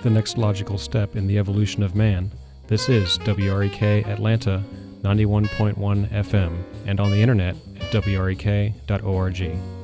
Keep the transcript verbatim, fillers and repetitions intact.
the next logical step in the evolution of man. This is W R E K Atlanta ninety-one point one F M and on the internet at W R E K dot org.